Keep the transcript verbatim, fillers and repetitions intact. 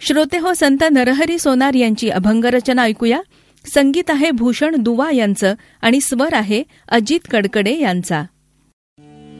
श्रोते हो, संत नरहरी सोनार यांची अभंगरचना ऐकूया. संगीत आहे भूषण दुवा यांचं आणि स्वर आहे अजित कडकडे यांचा.